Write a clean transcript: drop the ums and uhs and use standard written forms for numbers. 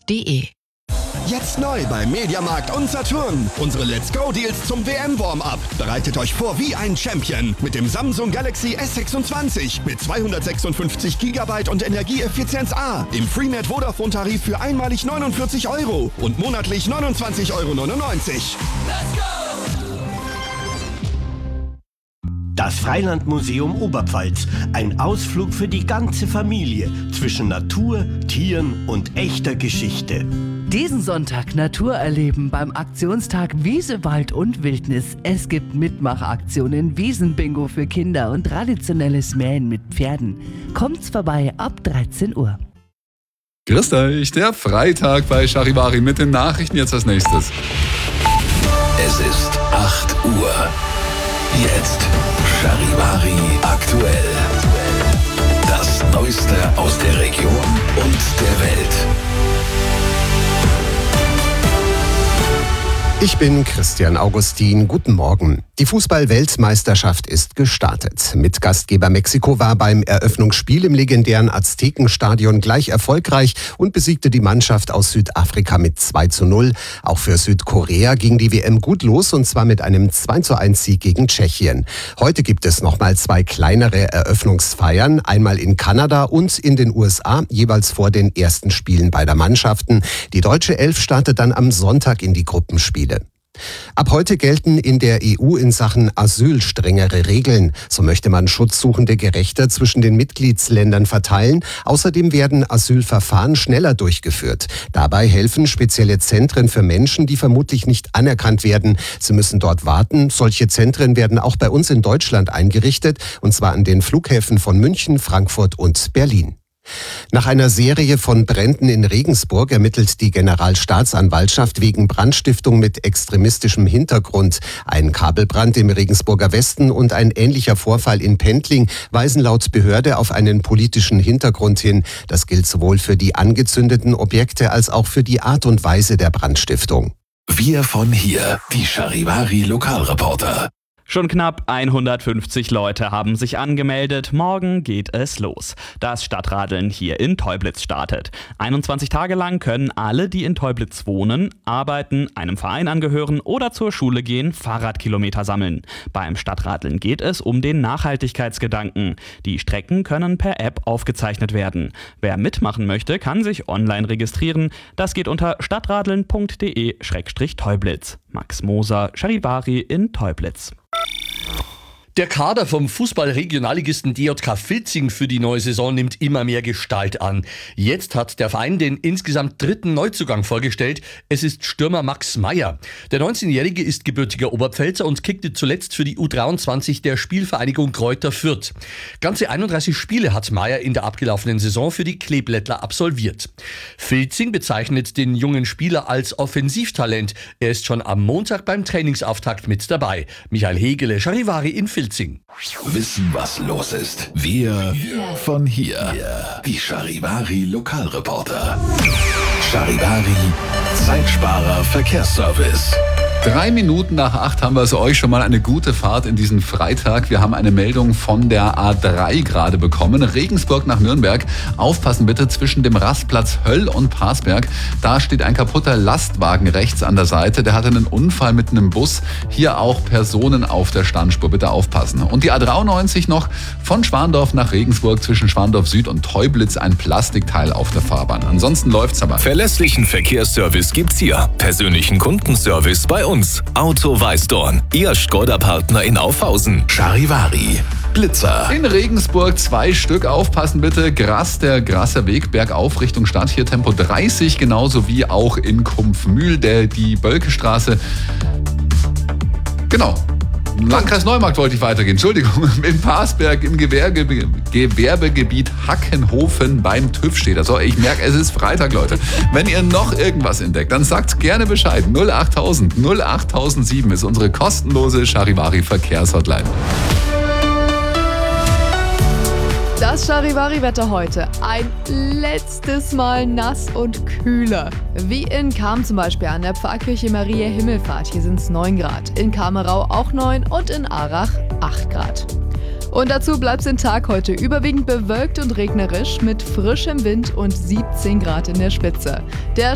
www.charivari.de. Jetzt neu bei Mediamarkt und Saturn. Unsere Let's Go Deals zum WM-Warm-Up. Bereitet euch vor wie ein Champion mit dem Samsung Galaxy S26 mit 256 GB und Energieeffizienz A im Freenet Vodafone Tarif für einmalig 49 € und monatlich 29,99 €. Let's go! Das Freilandmuseum Oberpfalz. Ein Ausflug für die ganze Familie zwischen Natur, Tieren und echter Geschichte. Diesen Sonntag Natur erleben beim Aktionstag Wiese, Wald und Wildnis. Es gibt Mitmachaktionen, Wiesenbingo für Kinder und traditionelles Mähen mit Pferden. Kommt's vorbei ab 13 Uhr. Grüßt euch, der Freitag bei Charivari mit den Nachrichten jetzt als nächstes. Es ist 8 Uhr. Jetzt Charivari aktuell. Das Neueste aus der Region und der Welt. Ich bin Christian Augustin. Guten Morgen. Die Fußball-Weltmeisterschaft ist gestartet. Mit Gastgeber Mexiko war beim Eröffnungsspiel im legendären Aztekenstadion gleich erfolgreich und besiegte die Mannschaft aus Südafrika mit 2:0. Auch für Südkorea ging die WM gut los, und zwar mit einem 2:1 Sieg gegen Tschechien. Heute gibt es nochmal 2 kleinere Eröffnungsfeiern, einmal in Kanada und in den USA, jeweils vor den ersten Spielen beider Mannschaften. Die deutsche Elf startet dann am Sonntag in die Gruppenspiele. Ab heute gelten in der EU in Sachen Asyl strengere Regeln. So möchte man Schutzsuchende gerechter zwischen den Mitgliedsländern verteilen. Außerdem werden Asylverfahren schneller durchgeführt. Dabei helfen spezielle Zentren für Menschen, die vermutlich nicht anerkannt werden. Sie müssen dort warten. Solche Zentren werden auch bei uns in Deutschland eingerichtet, und zwar an den Flughäfen von München, Frankfurt und Berlin. Nach einer Serie von Bränden in Regensburg ermittelt die Generalstaatsanwaltschaft wegen Brandstiftung mit extremistischem Hintergrund. Ein Kabelbrand im Regensburger Westen und ein ähnlicher Vorfall in Pendling weisen laut Behörde auf einen politischen Hintergrund hin. Das gilt sowohl für die angezündeten Objekte als auch für die Art und Weise der Brandstiftung. Wir von hier, die Charivari Lokalreporter. Schon knapp 150 Leute haben sich angemeldet. Morgen geht es los. Das Stadtradeln hier in Teublitz startet. 21 Tage lang können alle, die in Teublitz wohnen, arbeiten, einem Verein angehören oder zur Schule gehen, Fahrradkilometer sammeln. Beim Stadtradeln geht es um den Nachhaltigkeitsgedanken. Die Strecken können per App aufgezeichnet werden. Wer mitmachen möchte, kann sich online registrieren. Das geht unter stadtradeln.de/Teublitz. Max Moser, Charivari in Teublitz. Der Kader vom Fußball-Regionalligisten DJK Filzing für die neue Saison nimmt immer mehr Gestalt an. Jetzt hat der Verein den insgesamt 3. Neuzugang vorgestellt. Es ist Stürmer Max Meyer. Der 19-Jährige ist gebürtiger Oberpfälzer und kickte zuletzt für die U23 der Spielvereinigung Greuther Fürth. Ganze 31 Spiele hat Meyer in der abgelaufenen Saison für die Kleeblättler absolviert. Filzing bezeichnet den jungen Spieler als Offensivtalent. Er ist schon am Montag beim Trainingsauftakt mit dabei. Michael Hegele, Charivari in Filzing. Wissen, was los ist. Wir von hier. Die Charivari Lokalreporter. Charivari Zeitsparer Verkehrsservice. 3 Minuten nach 8 haben wir es euch schon mal eine gute Fahrt in diesen Freitag. Wir haben eine Meldung von der A3 gerade bekommen. Regensburg nach Nürnberg. Aufpassen bitte zwischen dem Rastplatz Höll und Parsberg. Da steht ein kaputter Lastwagen rechts an der Seite. Der hatte einen Unfall mit einem Bus. Hier auch Personen auf der Standspur. Bitte aufpassen. Und die A93 noch von Schwandorf nach Regensburg zwischen Schwandorf Süd und Teublitz. Ein Plastikteil auf der Fahrbahn. Ansonsten läuft's aber. Verlässlichen Verkehrsservice gibt's hier. Persönlichen Kundenservice bei uns. Auto Weißdorn, Ihr Škoda-Partner in Aufhausen. Charivari Blitzer. In Regensburg 2 Stück, aufpassen bitte. Der Grasser Weg bergauf Richtung Stadt, hier Tempo 30, genauso wie auch in Kumpfmühl, die Bölkestraße. Genau. Landkreis Neumarkt wollte ich weitergehen. Entschuldigung, in Parsberg im Gewerbegebiet Hackenhofen beim TÜV steht. Also ich merke, es ist Freitag, Leute. Wenn ihr noch irgendwas entdeckt, dann sagt gerne Bescheid. 08000 08007 ist unsere kostenlose Charivari Verkehrshotline. Das Charivari-Wetter heute. Ein letztes Mal nass und kühler. Wie in Cham zum Beispiel an der Pfarrkirche Maria Himmelfahrt. Hier sind es 9 Grad. In Kamerau auch 9 und in Arach 8 Grad. Und dazu bleibt es den Tag heute überwiegend bewölkt und regnerisch mit frischem Wind und 17 Grad in der Spitze. Der